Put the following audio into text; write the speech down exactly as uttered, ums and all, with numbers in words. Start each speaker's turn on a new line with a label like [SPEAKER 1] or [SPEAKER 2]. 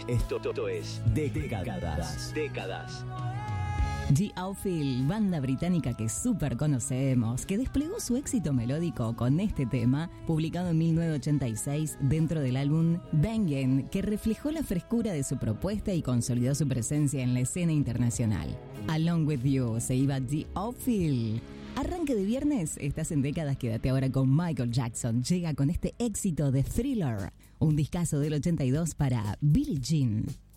[SPEAKER 1] Esto es Décadas. Décadas.
[SPEAKER 2] The Outfield, banda británica que súper conocemos, que desplegó su éxito melódico con este tema, publicado en mil novecientos ochenta y seis dentro del álbum Bangin', que reflejó la frescura de su propuesta y consolidó su presencia en la escena internacional. Along With You se iba The Outfield. Arranque de viernes, estás en Décadas, quédate ahora con Michael Jackson. Llega con este éxito de Thriller, un discazo del ochenta y dos para Billie Jean.